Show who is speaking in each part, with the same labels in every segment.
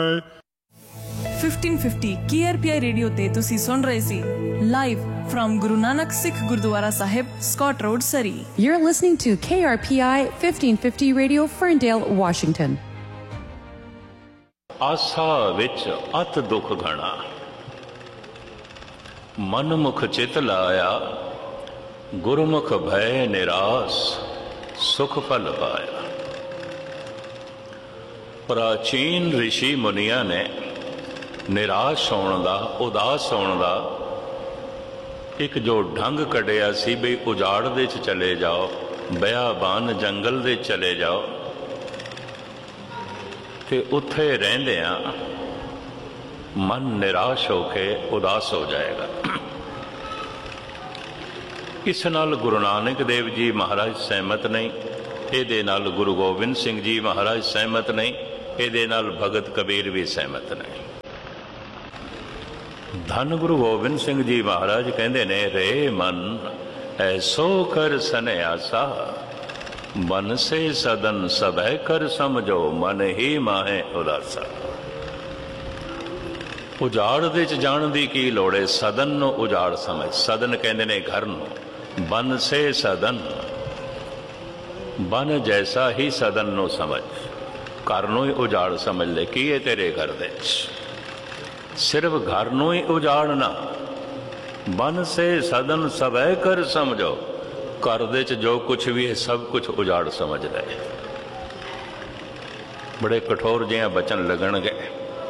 Speaker 1: 1550 KRPI radio ते तुसी सुन रहे सी live from Guru Nanak Sikh gurdwara Sahib Scott road सरी।
Speaker 2: You're listening to KRPI 1550 Radio Ferndale, Washington.
Speaker 3: आसा विच अत दुख घना मन मुख चित लाया गुरमुख भय निरास सुख फल पाया। प्राचीन ऋषि मुनिया ने निराश होने का उदास होने का एक जो ढंग कढ़िया सी भी उजाड़ दे चले जाओ, बियाबान जंगल दे चले जाओ ते उत्थे रहिंदियां मन निराश होके उदास हो जाएगा। इस नाल गुरु नानक देव जी महाराज सहमत नहीं, ये नाल गुरु गोबिंद सिंह जी महाराज सहमत नहीं, ये नाल भगत कबीर भी सहमत नहीं। धन गुरु गोबिंद सिंह जी महाराज कहते ने रे मन ऐसो कर सन्यासा मन से सदन सबह कर समझो मन ही माहे उदासा। उजाड़ दे च जाण दी की लोड़ है, सदन नु उजाड़ समझ। सदन कहते ने घर नु, बन से सदन बन जैसा ही सदन नु समझ। घर नु ही उजाड़ समझ ले की है तेरे घर दे सिर्फ घर नू ही उजाड़ना। बन से सदन सबह कर समझो, घर दे च जो कुछ भी है सब कुछ उजाड़ समझ ले। बड़े कठोर जिहा बचन लगन गए,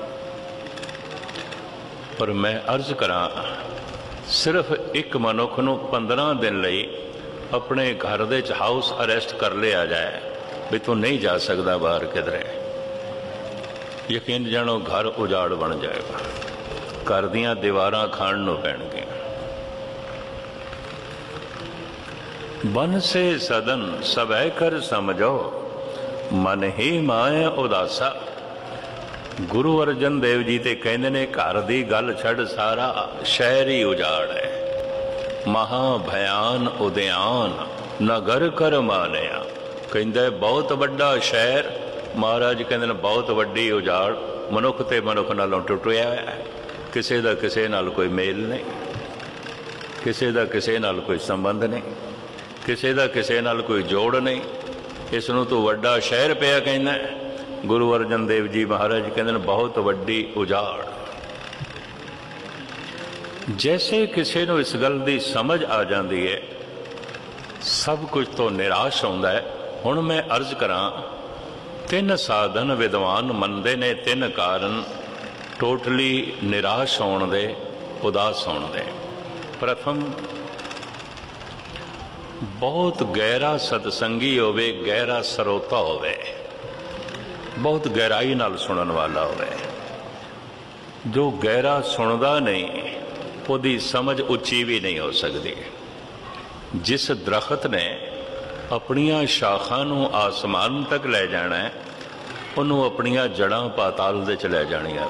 Speaker 3: पर मैं अर्ज करा सिर्फ एक मनुख नू 15 दिन लई अपने घर दे च हाउस अरेस्ट कर लिया जाए भी तू नहीं जा सकता बाहर किधरे, यकीन जानो घर उजाड़ बन जाएगा। घर दियां दीवारां खाण नूं पैणगियां। बन से सदन सबह कर समझो मन ही माए उदासा। गुरु अर्जन देव जी ते कहंदे ने घर दी गल छड़ सारा शहर ही उजाड़ है। महा भयान उद्यान नगर कर मानिया। कहंदे बहुत वड्डा शहर, महाराज कहते हैं बहुत वड्डी उजाड़, मनुख ते मनुख नालों टुटिया है। किसी का किसी नाल कोई मेल नहीं, किसी का किसी नाल कोई संबंध नहीं, किसी का किसी नाल कोई जोड़ नहीं। इसनूं तो वड्डा शहर पिया कहना है। गुरु अर्जन देव जी महाराज कहते हैं बहुत वड्डी उजाड़। जैसे किसी को इस गल की समझ आ जाती है सब कुछ तो निराश होंदा है। हुण मैं अर्ज करा तीन साधन विद्वान मनते ने, तीन कारण टोटली निराश होने दे, उदास होने दे। प्रथम बहुत गहरा सतसंगी होवे, गहरा सरोता होवे, बहुत गहराई नाल सुनन वाला होवे। जो गहरा सुनदा नहीं उसकी समझ उच्ची भी नहीं हो सकती। जिस दरख्त ने अपनिया शाखा नूं आसमान तक ले जाना है उन्होंने अपनिया जड़ां पाताल दे च ले जानियां।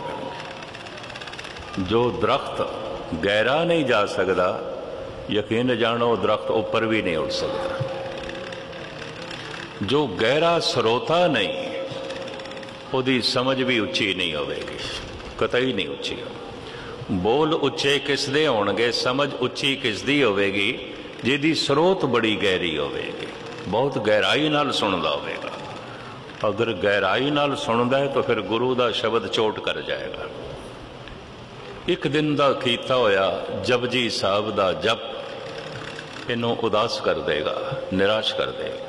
Speaker 3: जो दरख्त गहरा नहीं जा सकता यकीन जानो दरख्त ऊपर भी नहीं उड़ सकता। जो गहरा स्रोता नहीं उसकी समझ भी उच्ची नहीं होगी, कतई नहीं उच्ची हो। बोल उच्चे किसदे होणगे, समझ उच्ची किसदी होगी जिहदी स्रोत बड़ी गहरी होगी, बहुत गहराई नाल सुनदा होगा। अगर गहराई नाल सुनदा है तो फिर गुरु का शब्द चोट कर जाएगा। एक दिन का कीता होया जपजी साहब का जप इनू उदास कर देगा, निराश कर देगा।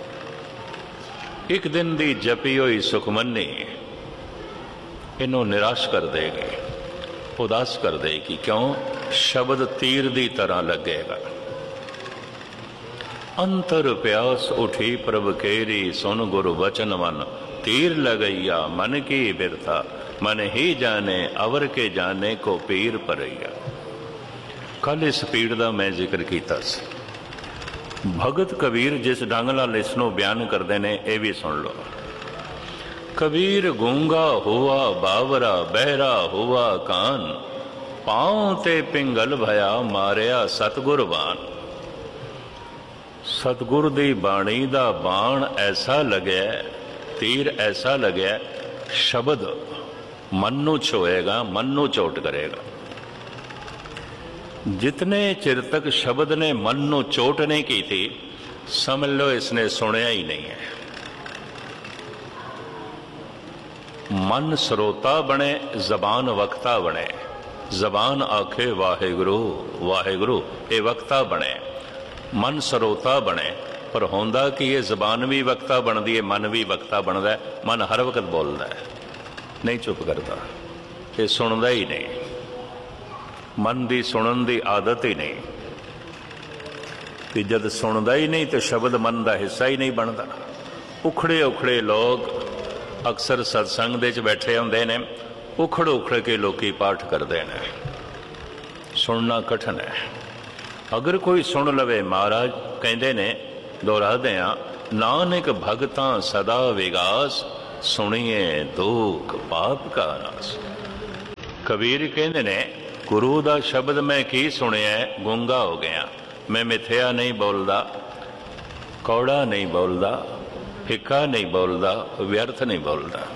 Speaker 3: एक दिन की जपी हुई सुखमनी इनू निराश कर देगी, उदास कर देगी। क्यों? शब्द तीर की तरह लगेगा। अंतर प्यास उठी प्रभ केरी सुन गुरु वचन मन, तीर लगैया मन की बिरथा मन ही जाने अवर के जाने को पीर परैया। कल इस पीड़ का मैं जिक्र किया। भगत कबीर जिस ढंग नाल इसनूं बयान करते हैं ये भी सुन लो। कबीर गूंगा हुआ बावरा बहरा हुआ कान, पांव ते पिंगल भया मारिया सतगुर बान। सतगुर दी बाणी दा बाण ऐसा लग्या, तीर ऐसा लग्या, शब्द मन नू छोएगा, मन नू चोट करेगा। जितने चिर तक शब्द ने मन नू चोट नहीं की थी, समझ लो इसने सुनिया ही नहीं है। मन श्रोता बने, जबान वक्ता बने। जबान आखे वाहेगुरु वाहेगुरु, ये वक्ता बने। मन श्रोता बने, पर होंदा कि ये जबान भी वक्ता बनती है, मन भी वक्ता बनता है। मन हर वक्त बोलता है, नहीं चुप करता, ये सुनता ही नहीं। मन की सुनन की आदत ही नहीं, कि जब सुनता ही नहीं तो शब्द मन का हिस्सा ही नहीं बनता। उखड़े उखड़े लोग अक्सर सत्संग दे बैठे होंदे ने, उखड़ उखड़ के लोग पाठ करते हैं। सुनना कठिन है। अगर कोई सुन लवे, महाराज कहते ने, दोहरादे हैं, नानक भगतां सदा विगास, सुनिए दुख पाप का नाश। कबीर कहते ने, गुरु दा शब्द मैं की सुनिया, गूंगा हो गया। मैं मिथ्या नहीं बोलता, कौड़ा नहीं बोलता, फिक्का नहीं बोलता, व्यर्थ नहीं बोलता।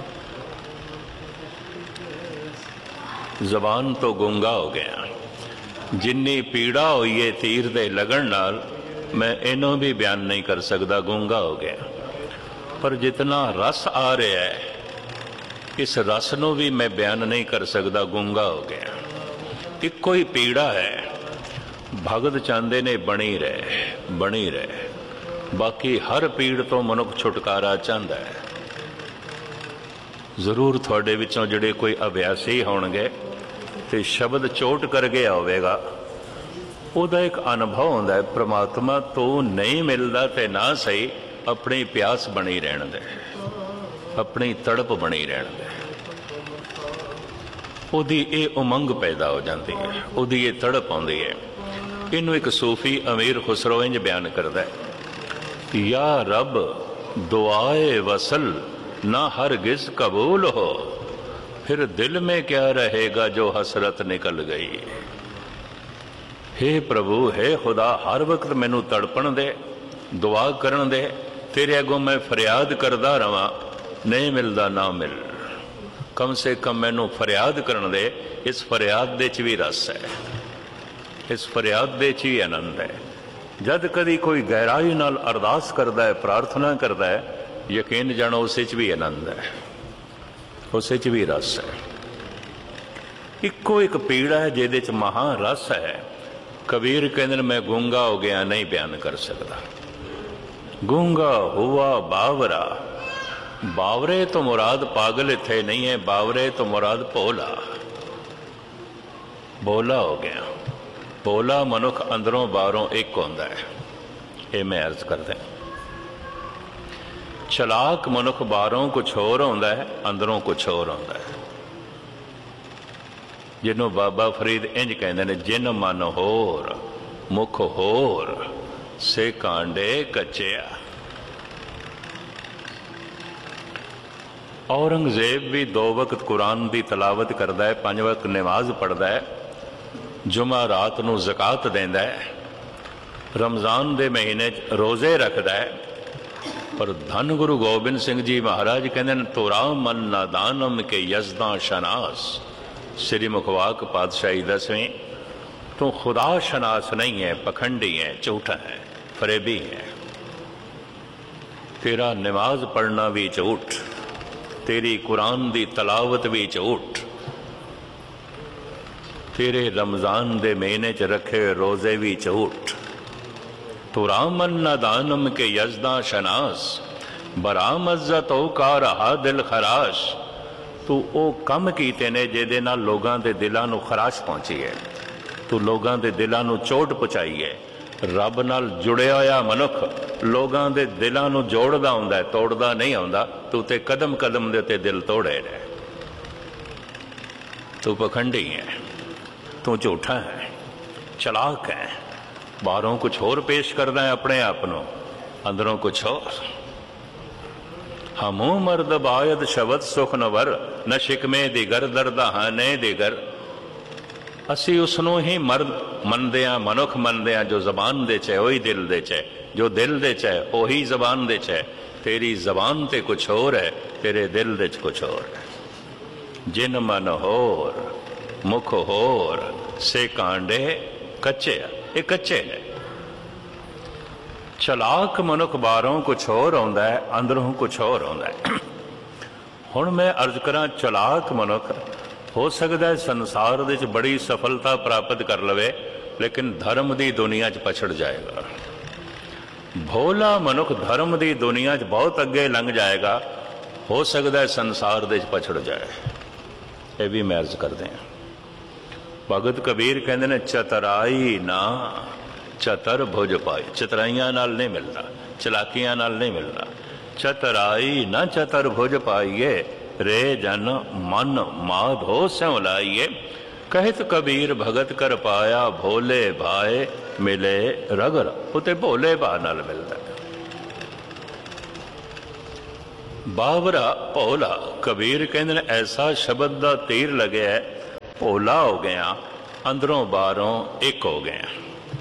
Speaker 3: जबान तो गूंगा हो गया। जिन्नी पीड़ा हुई है तीर दे लगन नाल, मैं इनों भी बयान नहीं कर सकता, गूंगा हो गया। पर जितना रस आ रहा है, इस रस नू भी मैं बयान नहीं कर सकता, गूंगा हो गया। इको ही पीड़ा है। भगत चाहते ने बनी रहे, बनी रहे। बाकी हर पीड़ तो मनुख छुटकारा चाहता है। जरूर थोड़े विचों जिहड़े कोई अभ्यासी होणगे ते शब्द चोट कर गया होवेगा, ਉਹਦਾ एक अनुभव होंदा है, परमात्मा तो नहीं मिलता तो ना सही, अपनी प्यास बनी रहन दे, अपनी तड़प बनी रहन दे। ਉਹਦੀ ਇਹ उमंग पैदा हो जाती है, ਉਹਦੀ ਇਹ तड़प आती है। इनू एक सूफी अमीर खुसरो इंज बयान करता है, या रब दुआए वसल ना हरगिज कबूल हो, फिर दिल में क्या रहेगा जो हसरत निकल गई। हे प्रभु, हे खुदा, हर वक्त मैनू तड़पण दे, दुआ करन दे, तेरे अगों मैं फरियाद करदा रवां, नहीं मिलदा ना मिल। कम से कम मैनू फरियाद करन दे। इस फरियाद दे च भी रस है, इस फरियाद दे च भी आनंद है। जद कदी कोई गहराई नाल अरदास करदा है, प्रार्थना करदा है, यकीन जानो उस च भी आनंद है, उस च भी रस है। इको एक पीड़ा है जिहदे च महा रस है। कबीर कहते मैं गूंगा हो गया, नहीं बयान कर सकता। गूंगा हुआ बावरा, बावरे तो मुराद पागल इत्थे नहीं है, बावरे तो मुराद भोला। भोला हो गया। भोला मनुख अंदरों बाहरों एक होंदा है, ये मैं अर्ज करदा। चलाक मनुख बाहरों कुछ होर होंदा है, अंदरों कुछ होर होंदा है। जिन्हों बाबा फरीद इंज कहते हैं, जिन मन होर मुख होर से कांडे कच्चिया। औरंगजेब भी 2 वक्त कुरान की तलावत करता है, 5 वक्त नमाज पढ़ता है, जुमा रात नू ज़कात देंदा है, रमज़ान के महीने रोज़े रखता है। पर धन गुरु गोबिंद सिंह जी महाराज कहते हैं, तोरा मन नादानम के यजदा शनास। श्री मुखवाक पातशाही 10वीं, तो खुदा शनास नहीं है, पखंडी है, झूठा है, फरेबी है। तेरा नमाज पढ़ना भी झूठ, तेरी कुरान की तलावत भी झूठ, तेरे रमज़ान के महीने च रखे रोज़े भी झूठ। तो रामन नादानम के यजदा शनास, बरामज़ा तो का रहा दिल खराश। तू वो कम कीते ने जिहदे नाल लोगां दे दिलां नूं खराश पहुंची है, तू लोगां दे दिलां नूं चोट पहुंचाई है। रब नाल जुड़िया होया मनुख लोगां दे दिलां नूं जोड़दा हुंदा है, तोड़दा नहीं हुंदा। तू ते कदम कदम दे उत्ते दिल तोड़े ने। तू पखंडी है, तू झूठा है, चलाक है, बाहरों कुछ होर पेश करदा है अपने आप नूं, अंदरों कुछ होर। हमू मर्द बायद शबद सुख नवर, न शिकमे दिगर दर्द हाने दिगर। असी उसनों ही मर्द मनदे आ, मनुख मनदे आ जो जबान दे च, वही दिल दे च, जो दिल दे च वही जबान दे च। तेरी जबान ते कुछ और है, तेरे दिल दे च कुछ और है। जिन मन होर मुख होर से कांडे कच्चे। ये कच्चे ने। चलाक मनुख बाहरों कुछ होर आउंदा है, अंदरों कुछ होर आउंदा है। हुण मैं अर्ज करा, चलाक मनुख हो सकता है संसार दे विच बड़ी सफलता प्राप्त कर लवे, लेकिन धर्म की दुनिया च पछड़ जाएगा। भोला मनुख धर्म की दुनिया च बहुत अगे लंघ जाएगा, हो सकता है संसार दे विच पछड़ जाए। ये भी मैं अर्ज करते हैं। भगत कबीर कहते ने, चतराई ना चतर भुज पाई। चतराइयां नाल नहीं मिलना, चलाकियां नाल नहीं मिलना। चतराई ना चतर भुज पाइए, रे जन मन माधो स्यों लाइए। कहत कबीर भगत कर पाया, भोले भाए मिले रगर। उते भोले भा नाल मिलता। बावरा भोला, कबीर कहते ने ऐसा शब्द का तीर लगे है, भोला हो गया, अंदरों बाहरों एक हो गया।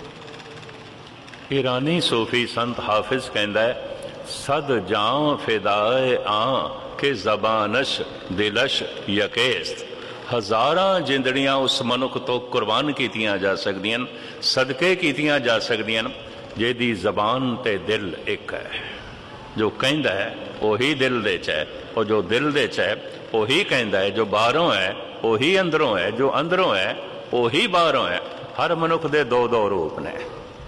Speaker 3: ईरानी सूफी संत हाफिज कहता है, सद जां फिदाए आ के जबानश दिलश यकेस्त। हज़ारां जिंदड़ियां उस मनुख तो कुर्बान कीतियां जा सकदियां, सदके कीतियां जा सकदियां जिहदी जबान ते दिल एक है। जो कहता है वही दिल दे च है, और जो दिल दे च है वही कहता है। जो बाहरों है वही अंदरों है, जो अंदरों है वही बाहरों है। हर मनुख दे दो दो रूप ने।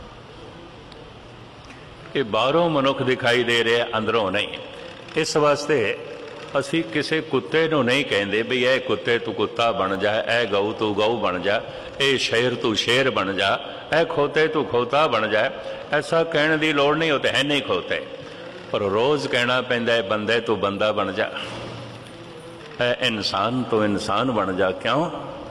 Speaker 3: ये बाहरों मनुख दिखाई दे रहे, अंदरों नहीं। इस वास्ते असी किसी कुत्ते नूं नहीं कहते भी ए कुत्ते तू कुत्ता बन जा, ए गऊ तू गऊ बन जा, ए शेर तू शेर बन जा, ए खोते तू खोता बन जा। ऐसा कहने की लोड़ नहीं, होते है नहीं खोते, पर रोज़ कहना पैंदा है बंदे तू बंदा बन जा, ए इंसान तू इंसान बन जा। क्यों?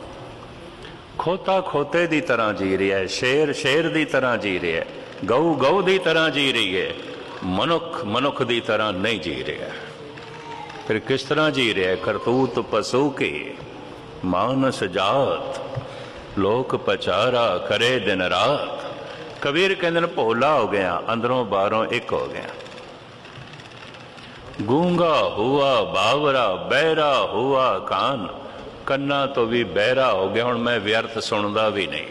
Speaker 3: खोता खोते की तरह जी रहा है, शेर शेर की तरह जी रहा है, गऊ गऊ की तरह जी रही है, मनुख मनुख की तरह नहीं जी रहा। फिर किस तरह जी रहा है? करतूत पशु की मानस जात, लोक पचारा करे दिन रात। कबीर कहते हैं भोला हो गया, अंदरों बाहरों एक हो गया। गूंगा हुआ बावरा, बहरा हुआ कान। कन्ना तो भी बहरा हो गया, हुण मैं व्यर्थ सुनदा भी नहीं,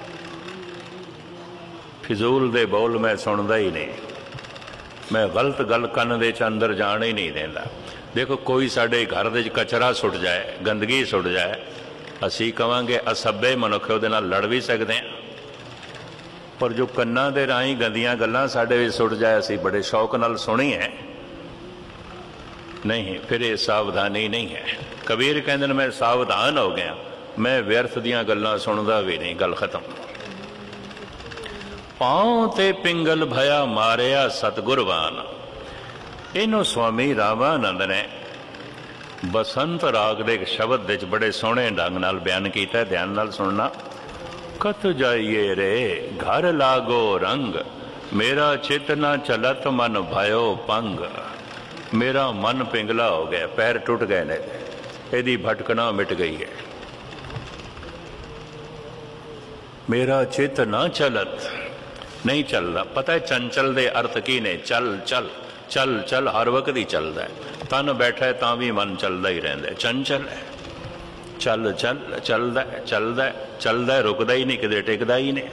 Speaker 3: फिजूल दे बोल मैं सुनदा ही नहीं, मैं गलत गल कन दे च अंदर जान ही नहीं देंदा। देखो कोई साडे घर दे कचरा सुट जाए, गंदगी सुट जाए, असी कहांगे असभ्य मनुख उहदे नाल लड़ भी सकते हैं, पर जो कन्ना दे राही गंदियां गल्लां साडे विच सुट जाए, असी बड़े शौक नाल सुणीए नहीं, फिर ये सावधानी नहीं है। कबीर कहते हैं मैं सावधान हो गया, मैं व्यर्थ दियां गल्लां सुनदा भी नहीं। गल खत्म। पांव ते पिंगल भया मारिया सतगुरवान। इनू स्वामी रामानंद ने बसंत राग दे शब्द विच बड़े सोहणे ढंग नाल बयान किया, ध्यान नाल सुनना। कत जाइए रे घर लागो रंग, मेरा चित न चलत मन भयो पंग। मेरा मन पिंगला हो गया, पैर टुट गए ने, यदि भटकना मिट गई है। मेरा चित ना चलत, नहीं चलता। पता है चंचल दे अर्थ की ने? चल चल चल चल, हर वक्त ही चलता है। तन बैठा है तां भी मन चलता ही रहिंदा है, चंचल है। चल चल चलदा है, चलदा है, चलदा है, रुकदा ही नहीं, किते टिकदा ही नहीं।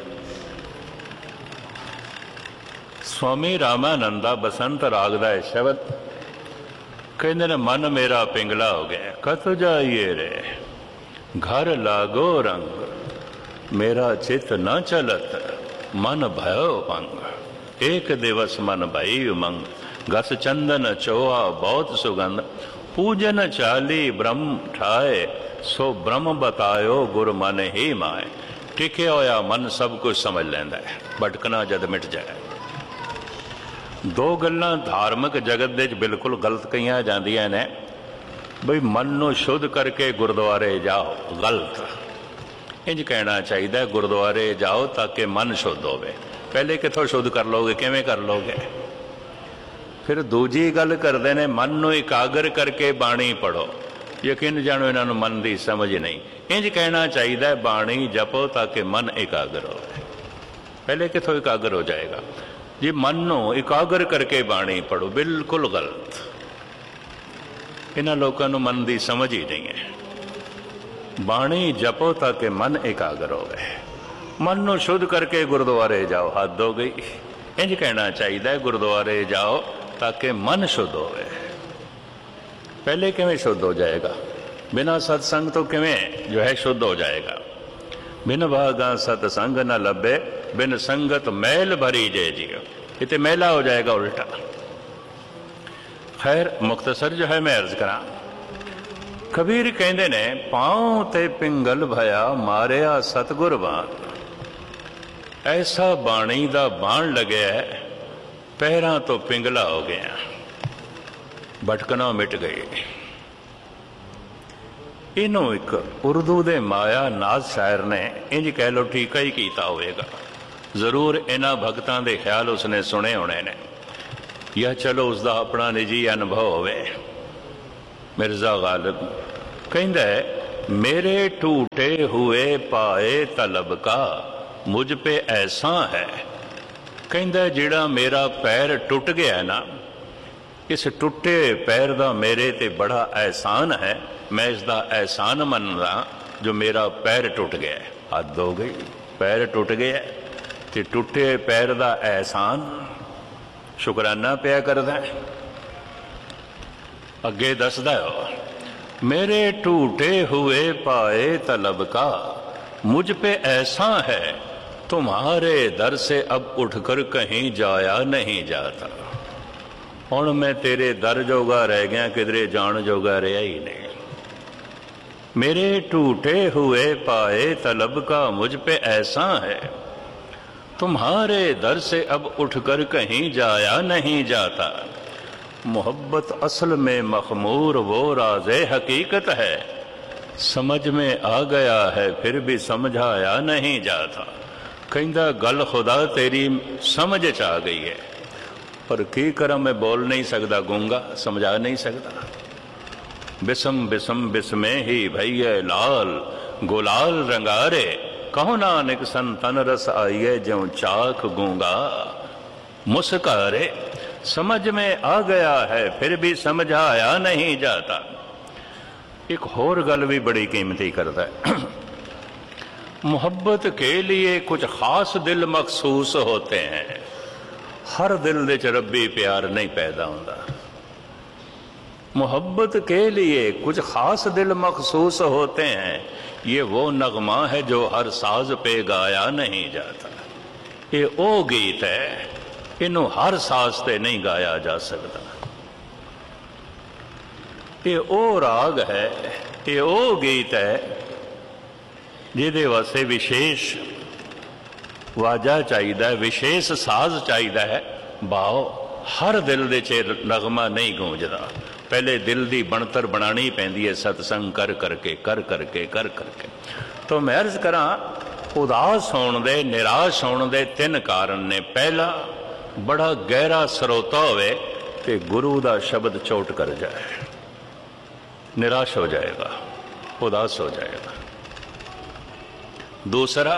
Speaker 3: स्वामी रामानंद दा बसंत राग दा शब्द कहते ने मन मेरा पिंगला हो गया। कत जाइए रे घर लागो रंग, मेरा चित न चलत मन भयो भंग। एक दिवस मन भई उमंग, गस चंदन चोआ बहुत सुगंध। पूजन चाली ब्रह्म ठाए, सो ब्रह्म बतायो गुर मन ही माए। टिके होया मन सब कुछ समझ लैंदा है, भटकना जद मिट जाए। दो गल्लां धार्मिक जगत दे बिल्कुल गलत कहियां जांदियां ने, बई मन नूं शुद्ध करके गुरुद्वारे जाओ, गलत। इंज कहना चाहिए गुरुद्वारे जाओ ताकि मन शुद्ध होवे। पहले किथों शुद्ध कर लोगे, किवें कर लोगे? फिर दूजी गल करते ने मन नूं एकाग्र करके बाणी पढ़ो। यकीन जानो इन्हां नूं मन की समझ नहीं। इंज कहना चाहिए बाणी जपो ताकि मन एकाग्र हो। पहले किथों एकाग्र हो जाएगा? जी मन नूं एकाग्र करके बाणी पढ़ो, बिल्कुल गलत। इन्हां लोकां नूं मन की समझ ही नहीं है। ਬਾਣੀ ਜਪੋ ਤਾਂ ਕਿ ਮਨ ਇਕਾਗਰ ਹੋਵੇ। ਮਨ ਨੂੰ ਸ਼ੁੱਧ ਕਰਕੇ ਗੁਰਦੁਆਰੇ ਜਾਓ। ਹੱਦ ਹੋ ਗਈ। ਇੰਜ ਕਹਿਣਾ ਚਾਹੀਦਾ ਹੈ, ਗੁਰਦੁਆਰੇ ਜਾਓ ਤਾਂ ਕਿ ਮਨ ਸ਼ੁੱਧ ਹੋਵੇ। ਪਹਿਲੇ ਕਿਵੇਂ ਸ਼ੁੱਧ ਹੋ ਜਾਏਗਾ? ਬਿਨਾਂ ਸਤਸੰਗ ਤੋਂ ਕਿਵੇਂ ਜੋ ਹੈ ਸ਼ੁੱਧ ਹੋ ਜਾਏਗਾ? ਬਿਨ ਭਾਗਾ सतसंग न लभे, बिन संगत मैल भरी जे जियो। इतने मैला हो जाएगा उल्टा। खैर मुख्तसर जो है मैं अर्ज करा, कबीर कहते ने पाँव ते पिंगल भया मारिया सतगुर बाण। ऐसा बाणी दा बाण लगे पैरां तो पिंगला हो गया, भटकना मिट गई। ਇਹਨੂੰ ਇੱਕ ਉਰਦੂ ਦੇ ਮਾਇਆ ਨਾਜ਼ ਸ਼ਾਇਰ ਨੇ ਇੰਜ ਕਹਿ ਲਓ ਠੀਕਾ ਹੀ ਕੀਤਾ ਹੋਵੇਗਾ। ਜ਼ਰੂਰ ਇਹਨਾਂ ਭਗਤਾਂ ਦੇ ਖਿਆਲ ਉਸਨੇ ਸੁਣੇ ਹੋਣੇ ਨੇ, ਜਾਂ ਚਲੋ ਉਸਦਾ ਆਪਣਾ ਨਿੱਜੀ ਅਨੁਭਵ ਹੋਵੇ। ਮਿਰਜ਼ਾ ਗਾਲਿਬ ਕਹਿੰਦਾ ਮੇਰੇ ਟੂਟੇ ਹੋਏ ਪਾਏ ਤਲਬ ਕਾ ਮੁਝ ਪੇ ਐਸਾ ਹੈ। ਕਹਿੰਦਾ ਜਿਹੜਾ ਮੇਰਾ ਪੈਰ ਟੁੱਟ ਗਿਆ ਨਾ, ਇਸ ਟੁੱਟੇ ਪੈਰ ਦਾ ਮੇਰੇ ਤੇ ਬੜਾ ਅਹਿਸਾਨ ਹੈ। मैं इसका एहसान मनदा जो मेरा पैर टुट गया। हद हो गई। पैर टुट गया तो टुटे पैर का एहसान शुकराना पिया करदा। अगे दसदा मेरे टूटे हुए पाए तलब का मुझ पे ऐसा है, तुम्हारे दर से अब उठकर कहीं जाया नहीं जाता। हुण मैं तेरे दर जोगा रह गया, किधरे जान जोगा रहा ही नहीं। मेरे टूटे हुए पाए तलब का मुझ पे ऐसा है, तुम्हारे दर से अब उठकर कहीं जाया नहीं जाता। मोहब्बत असल में मखमूर वो राज़े हकीकत है, समझ में आ गया है फिर भी समझाया नहीं जाता। कहंदा गल खुदा तेरी समझ च आ गई है, पर की करा मैं बोल नहीं सकता, गूंगा, समझा नहीं सकता। बिसम बिसम बिस्मे ही भैया लाल गुलाल रंगारे, कहो नानक संतन रस आइए ज्यों चाक गूंगा मुस्कारे। समझ में आ गया है फिर भी समझाया नहीं जाता। एक होर गल भी बड़ी कीमती करता है। मोहब्बत के लिए कुछ खास दिल मखसूस होते हैं। हर दिल दे च रब्बी प्यार नहीं पैदा होता। मोहब्बत के लिए कुछ खास दिल मखसूस होते हैं। ये वो नगमा है जो हर साज पे गाया नहीं जाता। ये ओ गीत है, इनू हर साज ते नहीं गाया जा सकता। ये ओ राग है, ये ओ गीत है जिहदे वास्ते विशेष वाजा चाहिए, विशेष साज चाहिए है। भाव हर दिल दे च नगमा नहीं गूंजदा। पहले दिल की बनतर बनानी पैंदी है सतसंग कर करके कर करके कर करके। तो मैं अर्ज करा उदास होने दे, निराश होने दे तीन कारण ने। पहला बड़ा गहरा सरोता होवे ते गुरु का शब्द चोट कर जाए, निराश हो जाएगा, उदास हो जाएगा। दूसरा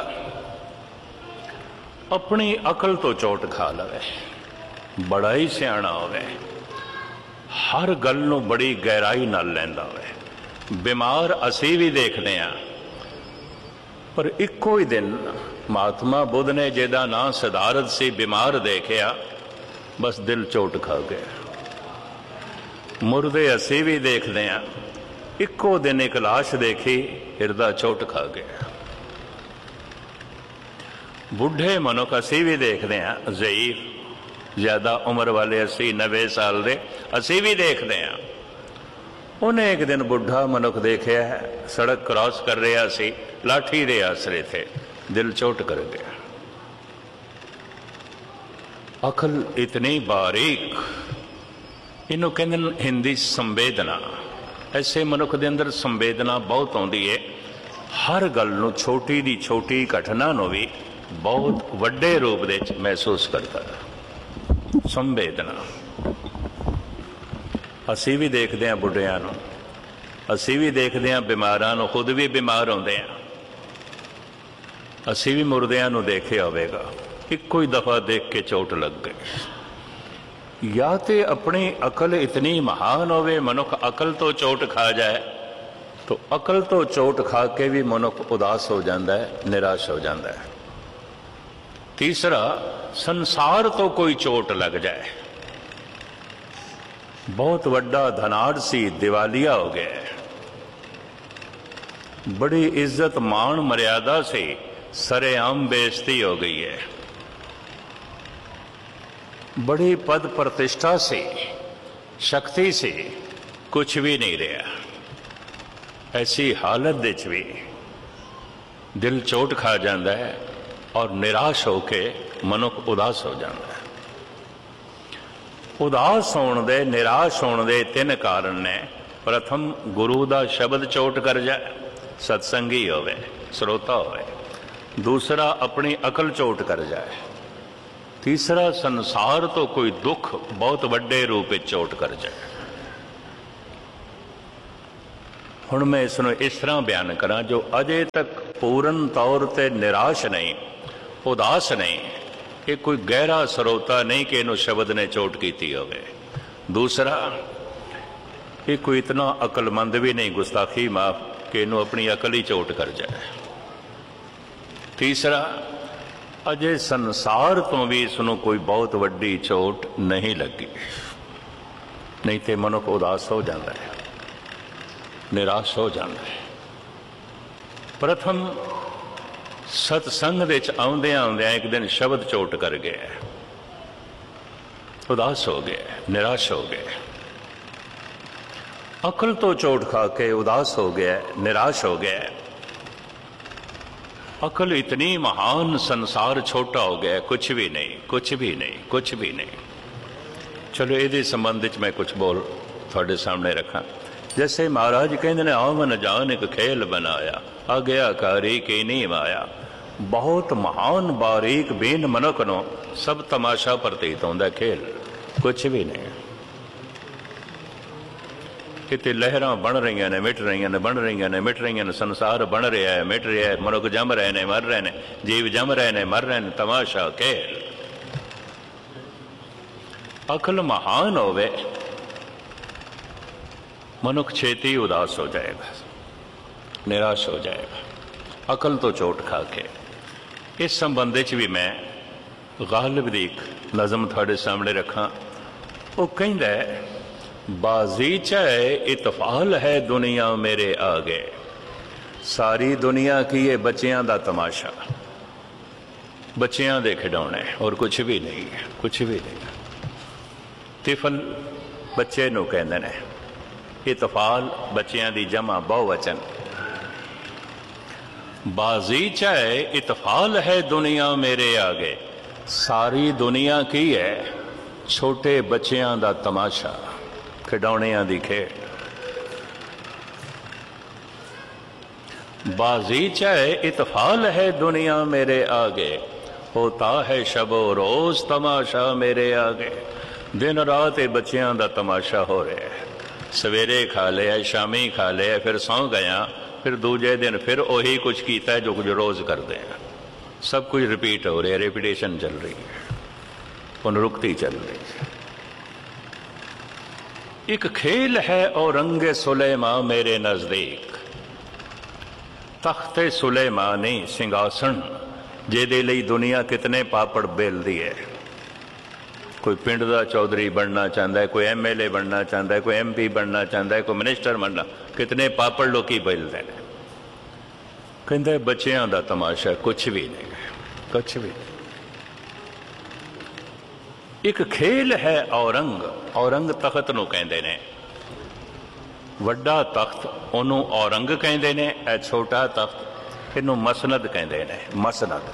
Speaker 3: अपनी अकल तो चोट खा लवे, बड़ा ही सियाणा होवे, हर गल नूं बड़ी गहराई नाल लैंदा होवे। बीमार असी भी देखते हैं, पर इक्को ही दिन महात्मा बुद्ध ने जिहदा नाम सिद्धार्थ सी बीमार देखिया, बस दिल चोट खा गया। मुर्दे असी भी देखते हैं, इक्को दिन एक लाश देखी, हिरदा चोट खा गया। बुढ़े मनुख असी भी देखते हैं, ज़ईफ ज़्यादा उम्र वाले 80-90 साल दे असी भी देखते हैं। उन्हें एक दिन बुढ़ा मनुख देखा है, सड़क क्रॉस कर रहा सी, लाठी दे आसरे थे, दिल चोट कर गया। अकल इतनी बारीक, इनू कहते हिंदी संवेदना। ऐसे मनुख के अंदर संवेदना बहुत आती है। हर गल नूं छोटी दी छोटी घटना नूं भी बहुत वड्डे रूप दे महसूस करता है। संवेदना असी भी देखते हैं बुढ़िया, असी भी देखते हैं बीमारां नूं, खुद भी बीमार होंदे हैं। असी भी मुर्दियां नूं देखिया होवेगा, इक्को ही दफा देख के चोट लग गई। या तो अपनी अकल इतनी महान होवे, मनुख अकल तो चोट खा जाए, तो अकल तो चोट खा के भी मनुख उदास हो जाता है, निराश हो जाता है। तीसरा, संसार तो कोई चोट लग जाए, बहुत वड्डा धनाड़ सी, दिवालिया हो गया है, बड़ी इज्जत मान मर्यादा से सरेआम बेइज्जती हो गई है, बड़ी पद प्रतिष्ठा से, शक्ति से कुछ भी नहीं रहा। ऐसी हालत विच भी दिल चोट खा जाता है और निराश होके मनुख उदास हो जाता है। उदास होने दे, निराश होने दे तीन कारण ने। प्रथम, गुरु दा शब्द चोट कर जाए, सत्संगी होवे, श्रोता होवे। दूसरा, अपनी अकल चोट कर जाए। तीसरा, संसार तो कोई दुख बहुत वड्डे रूप में चोट कर जाए। हुण मैं इसनूं इस तरह बयान करा, जो अजे तक पूर्ण तौर पर निराश नहीं, उदास नहीं, ये कोई गहरा सरोता नहीं कि इनू शब्द ने चोट की होवे। दूसरा, ये कोई इतना अकलमंद भी नहीं, गुस्ताखी माफ, कि इनू अपनी अकल ही चोट कर जाए। तीसरा, अजे संसार तो भी इसनों कोई बहुत वड्डी चोट नहीं लगी, नहीं तो मनुख उदास हो जाता है, निराश हो जाता है। प्रथम, सत्संग दे आउंदियां आउंदियां एक दिन शब्द चोट कर गया, उदास हो गया, निराश हो गया। अकल तो चोट खा के उदास हो गया, निराश हो गया। अकल इतनी महान, संसार छोटा हो गया, कुछ भी नहीं, कुछ भी नहीं, कुछ भी नहीं। चलो ये संबंध मैं कुछ बोल थोड़े सामने रखा। जैसे महाराज कहते ने, आवन जान एक खेल बनाया, आज्ञाकारी की नहीं माया। बहुत महान बारीक बेन मनुख नो सब तमाशा प्रतीत होंदा, खेल कुछ भी नहीं। कितने लहरां बन रही ने, मिट रही ने, बन रही ने, मिट रही ने, संसार बन रहा है, मिट रहा है, मनुख जम रहे ने, मर रहे ने, जीव जम रहे ने, मर रहे ने, तमाशा खेल। अकल महान होवे, मनुख छेती उदास हो जाएगा, निराश हो जाएगा, अकल तो चोट खा के। इस संबंध भी मैं गालिब दी नज़म थोड़े सामने रखा। वो कहता है, बाजीचा इतफाल है दुनिया मेरे आगे, सारी दुनिया की ये बच्चियां दा तमाशा, बच्चियां दे खिडौने और कुछ भी नहीं है, कुछ भी नहीं। तिफल बच्चे नूं कहंदे ने, इतफाल बच्चियां दी जमा बहुवचन। बाजीचा इतफाल है दुनिया मेरे आगे, सारी दुनिया की है छोटे बच्चियां दा तमाशा, खिडौणियां दी खेड। बाजीचा इतफाल है दुनिया मेरे आगे, होता है शबो रोज तमाशा मेरे आगे। दिन रात बच्चियां दा तमाशा हो रहा है, सवेरे खा लिया, शामी खा लिया, फिर सौ गया, फिर दूजे दिन फिर वही कुछ किया है जो कुछ रोज करते हैं। सब कुछ रिपीट हो रहा है, रिपीटेशन चल रही है, पुनरुक्ति चल रही है। एक खेल है औरंगे सुलेमा मेरे नजदीक, तख्ते सुलेमानी सिंहासन जेदे लई दुनिया कितने पापड़ बेलदी है। कोई पिंड का चौधरी बनना चाहता है, कोई MLA बनना चाहता है, कोई MP बनना चाहता है, कोई मिनिस्टर बनना, कितने पापड़ लोग बेलते हैं। कहते बच्चियां दा तमाशा कुछ भी नहीं, कुछ भी नहीं। एक खेल है औरंग, औरंग तख्त नूं कहंदे ने, वड्डा तख्त ओनू औरंग कहंदे ने, ए छोटा तख्त इनू मसनद कहंदे ने, मसनद।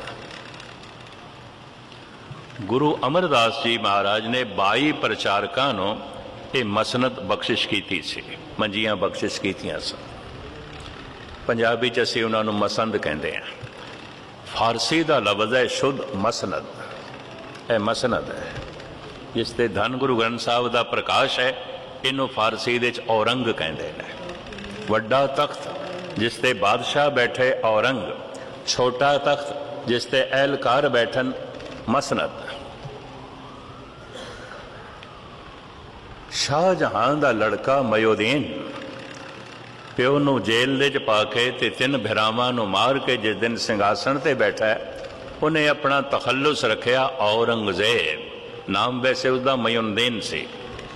Speaker 3: गुरु अमरदास जी महाराज ने 22 प्रचारकां नूं ये मसनद बख्शिश कीती सी, मंजियां बख्शिश कीतियां सन। पंजाबी च असीं उन्हां नूं मसंद कहंदे आ। फारसी दा लफ्ज़ है शुद्ध मसनद, ए मसनद है जिस ते धन गुरु ग्रंथ साहब दा प्रकाश है, इनू फारसी दे औरंग कहंदे ने। वड्डा तख्त जिस ते बादशाह बैठे औरंग, छोटा तख्त जिस ते एहलकार बैठन मसनद। शाहजहां दा लड़का मयोदीन ਪਿਓ ਨੂੰ ਜੇਲ੍ਹ ਦੇ 'ਚ ਪਾ ਕੇ ਤੇ 3 ਭਰਾਵਾਂ ਨੂੰ ਮਾਰ ਕੇ ਜਿਸ ਦਿਨ ਸਿੰਘਾਸਣ ਤੇ ਬੈਠਾ ਉਹਨੇ ਆਪਣਾ ਤਖੱਲੁਸ ਰੱਖਿਆ ਔਰੰਗਜ਼ੇਬ। ਨਾਮ ਵੈਸੇ ਉਸਦਾ ਮਯੂਨਦੀਨ ਸੀ।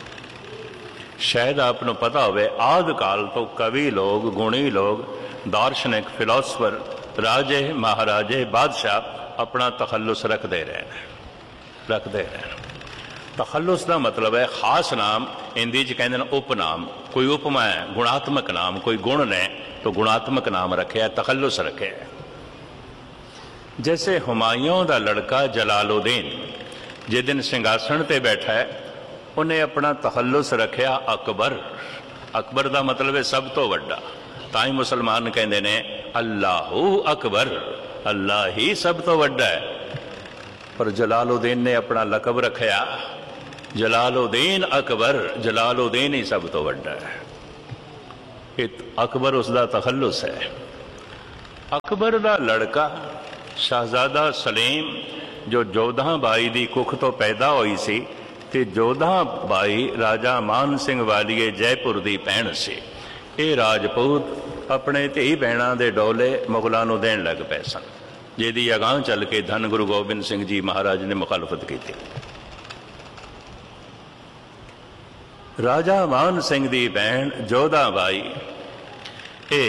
Speaker 3: ਸ਼ਾਇਦ ਆਪ ਨੂੰ ਪਤਾ ਹੋਵੇ ਆਦਿ ਕਾਲ ਤੋਂ ਕਵੀ ਲੋਕ, ਗੁਣੀ ਲੋਕ, ਦਾਰਸ਼ਨਿਕ, ਫਿਲਾਸਫਰ, ਰਾਜੇ, ਮਹਾਰਾਜੇ, ਬਾਦਸ਼ਾਹ ਆਪਣਾ ਤਖੱਲੁਸ ਰੱਖਦੇ ਰਹੇ। ਤਖੱਲੁਸ ਦਾ ਮਤਲਬ ਹੈ ਖਾਸ ਨਾਮ। ਹਿੰਦੀ 'ਚ ਕਹਿੰਦੇ ਨੇ ਉਪਨਾਮ। ਕੋਈ ਉਪਮਾ ਹੈ, ਗੁਣਾਤਮਕ ਨਾਮ, ਕੋਈ ਗੁਣ ਨੇ ਤਾਂ ਗੁਣਾਤਮਕ ਨਾਮ ਰੱਖਿਆ, ਤਖੱਲੁਸ ਰੱਖਿਆ। जैसे हुमायूं का लड़का जलालुद्दीन जिस दिन सिंघासन ते बैठा है उन्हें अपना तखल्लुस रखिया अकबर। अकबर का मतलब है सब तो वड्डा। ताई मुसलमान कहते ने अल्लाहू अकबर, अल्लाह ही सब तो वड्डा है। पर जलालुद्दीन ने अपना लकब रखिया जलालुद्दीन अकबर, जलालुद्दीन ही सब तो वड्डा है। अकबर उसका तखल्लुस है। अकबर का लड़का शहजादा सलीम जो जोधा बाई की कुख तो पैदा हुई सी ते जोधा बाई राजा मान सिंह वालीए जयपुर की भैन सी। ये राजपूत अपने धी भैणों के डोले मुगलों को देन लग पे सन, जिहदी अगांह चल के धन गुरु गोबिंद सिंह जी महाराज ने मुखालफत की। राजा मान सिंह की भैन जोधा बाई ये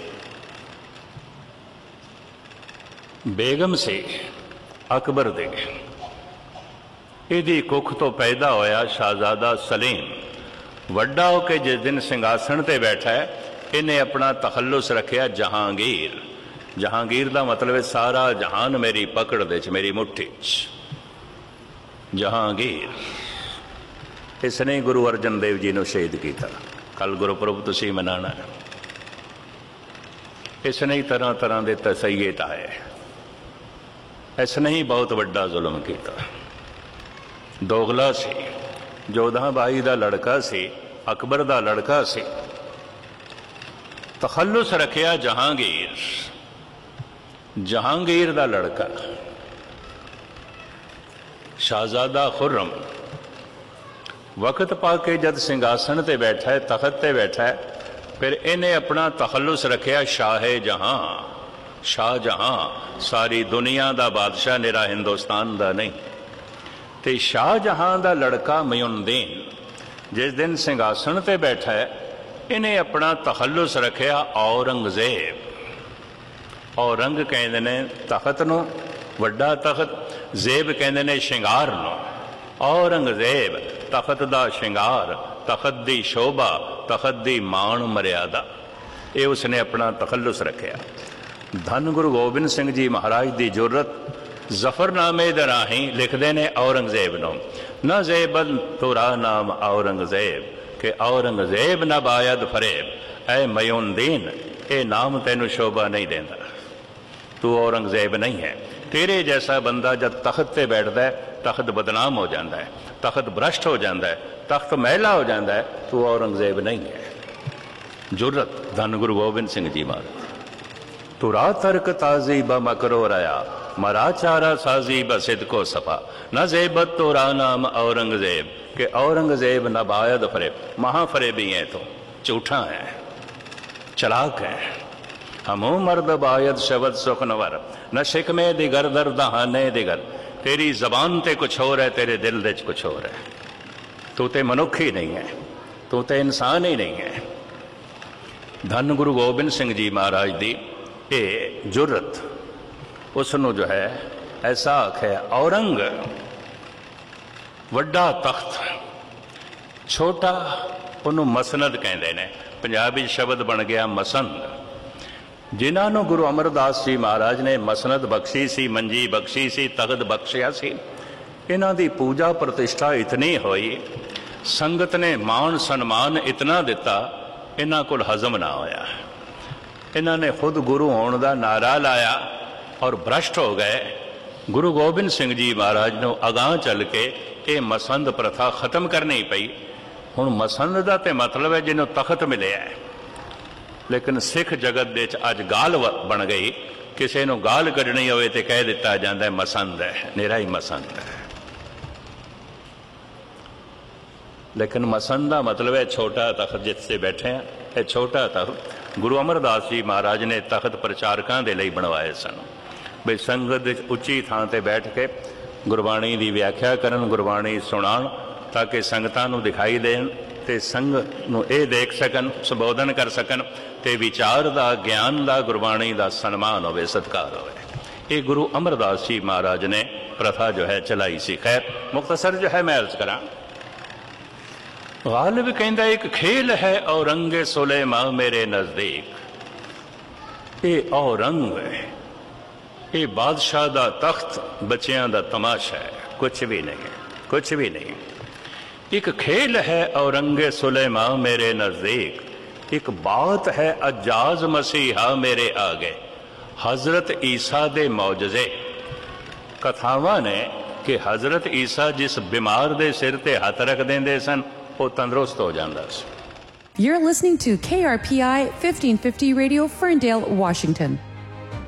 Speaker 3: बेगम से अकबर दे इहदी कुख तो पैदा होया शहजादा सलीम। वड्डा होके जिस दिन सिंघासन ते बैठा है इन्हें अपना तखल्लुस रखिया जहांगीर। जहांगीर का मतलब है सारा जहान मेरी पकड़ दे च, मेरी मुट्ठी च। जहांगीर इसने गुरु अर्जन देव जी ने शहीद किया। कल गुरुपुरब तुसीं मनाना है। इसने तरह तरह के तसैये टाए। इसने ही बहुत वड्डा जुल्म किया। दोगला सी, जोधा बाई का लड़का सी, अकबर का लड़का सी। तखल्लुस रखिया जहांगीर, जहांगीर का लड़का शहजादा खुर्रम। वक्त पाके जद सिंघासन ते बैठा है, तखत ते बैठा है, फिर इन्हें अपना तखल्लुस रखिया शाह जहां। शाहजहां सारी दुनिया का बादशाह, निरा हिंदुस्तान का नहीं। तो शाहजहां का लड़का मयूनदीन जिस दिन सिंघासन ते बैठा है इन्हें अपना तखल्लुस रखिया औरंगजेब। औरंग कहते ने तखत नूं, वड्डा तखत। जेब कहते ने शिंगार नूं। औरंगजेब तखत का शिंगार, तखत की शोभा, तखत की मान मर्यादा, ये उसने अपना तखल्लुस रखिया। धन गुरु गोबिंद सिंह जी महाराज की जुर्रत जफरनामे दे राही लिखते ने औरंगजेब नो न जेबन तुरा नाम औरंगजेब के औरंगजेब न बायद फरेब। ऐ मयूनदीन ये नाम तेनू शोभा नहीं देता, तू औरंगजेब नहीं है। तेरे जैसा बंदा जब तख्त पे बैठता है तख्त बदनाम हो जाता है, तख्त भ्रष्ट हो जाता है, तख्त मैला हो जाता है, तू औरंगजेब नहीं है। जुर्रत धन गुरु गोबिंद सिंह जी महाराज। तुरा तर्क ताजी ब मकरो रया मरा चारा साजी ब सिद्को सफा न जेबत तुरा नाम औरंगजेब के औरंगजेब न बायद फरेब। महाफरेबी है तो झूठा है, चलाक है। हमो मर्द बायद शब्द सुखनवर न शिकमे दिगर दर दहाने दिगर। तेरी जबान ते कुछ और है, तेरे दिल दे कुछ और है। तू ते मनुख ही नहीं है, तू ते इंसान ही नहीं है। धन गुरु गोबिंद सिंह जी महाराज दी ये जुर्रत उसनों जो है ऐसा आखे। औरंग वड्डा तख्त, छोटा उन्हों मसनद कहते हैं। पंजाबी शब्द बन गया मसंद। जिन्होंने गुरु अमरदास जी महाराज ने मसनद बख्शी सी, मंजी बख्शी सी, तख्त बख्शिया सी, इन्हां दी पूजा प्रतिष्ठा इतनी हुई, संगत ने मान सन्मान इतना दिता, इन्हां कोल हजम ना होया। इन्होंने खुद गुरु होने का नारा लाया और भ्रष्ट हो गए। गुरु गोबिंद सिंह जी महाराज ने अगाह चल के ये मसंद प्रथा खत्म करनी पई। हुण मसंद का तो मतलब है जिन्हों तख्त मिले है, लेकिन सिख जगत दे अज गाल बन गई। किसी को गाल कढ़नी हो तो कह दिता जाता है मसंद है, निरा ही मसंद है। लेकिन मसंद का मतलब है छोटा तख्त जिससे बैठे हैं, ये छोटा तख्त। ਗੁਰੂ ਅਮਰਦਾਸ ਜੀ ਮਹਾਰਾਜ ਨੇ ਤਖਤ ਪ੍ਰਚਾਰਕਾਂ ਦੇ ਲਈ ਬਣਵਾਏ ਸਨ ਵੀ ਸੰਗਤ ਵਿੱਚ ਉੱਚੀ ਥਾਂ ਤੇ ਬੈਠ ਕੇ ਗੁਰਬਾਣੀ ਦੀ ਵਿਆਖਿਆ ਕਰਨ, ਗੁਰਬਾਣੀ ਸੁਣਾਉਣ, ਤਾਂ ਕਿ ਸੰਗਤਾਂ ਨੂੰ ਦਿਖਾਈ ਦੇਣ ਤੇ ਸੰਗਤ ਨੂੰ ਇਹ ਦੇਖ ਸਕਣ, ਸੰਬੋਧਨ ਕਰ ਸਕਣ ਤੇ ਵਿਚਾਰ ਦਾ, ਗਿਆਨ ਦਾ, ਗੁਰਬਾਣੀ ਦਾ ਸਨਮਾਨ ਹੋਵੇ, ਸਤਿਕਾਰ ਹੋਵੇ। ਇਹ ਗੁਰੂ ਅਮਰਦਾਸ ਜੀ ਮਹਾਰਾਜ ਨੇ ਪ੍ਰਥਾ ਜੋ ਹੈ ਚਲਾਈ ਸੀ। ਖੈਰ ਮੁਖਤਸਰ ਜੋ ਹੈ ਮੈਂ ਅਰਜ਼ ਕਰਾਂ, ਗਾਲਿਬ ਕਹਿੰਦਾ ਇੱਕ ਖੇਲ ਹੈ ਔਰੰਗੇ ਸੁਲੇਮਾ ਮੇਰੇ ਨਜ਼ਦੀਕ। ਇਹ ਔਰੰਗ ਹੈ, ਇਹ ਬਾਦਸ਼ਾਹ ਦਾ ਤਖਤ ਬੱਚਿਆਂ ਦਾ ਤਮਾਸ਼ਾ ਹੈ, ਕੁਛ ਵੀ ਨਹੀਂ ਹੈ, ਕੁਛ ਵੀ ਨਹੀਂ। ਇੱਕ ਖੇਲ ਹੈ ਔਰੰਗੇ ਸੁਲੇਮਾ ਮੇਰੇ ਨਜ਼ਦੀਕ, ਇੱਕ ਬਾਤ ਹੈ ਅਜਾਜ਼ ਮਸੀਹਾ ਮੇਰੇ ਆਗੇ। ਹਜ਼ਰਤ ਈਸਾ ਦੇ ਮੌਜਜ਼ੇ ਕਥਾਵਾਂ ਨੇ ਕਿ ਹਜ਼ਰਤ ਈਸਾ ਜਿਸ ਬਿਮਾਰ ਦੇ ਸਿਰ ਤੇ ਹੱਥ ਰੱਖ ਦਿੰਦੇ ਸਨ ਉਹ ਤੰਦਰੁਸਤ ਹੋ ਜਾਂਦਾ ਸੀ।
Speaker 2: You're listening to KRPI 1550 Radio, Ferndale, Washington.